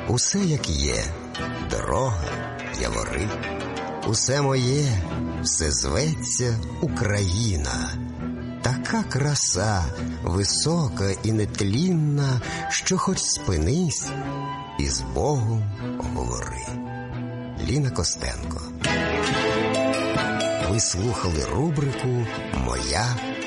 Усе як є, дорога, явори. Усе моє, все зветься Україна. Така краса, висока і нетлінна, що хоч спинись і з Богом говори. Ліна Костенко. Ви слухали рубрику «Моя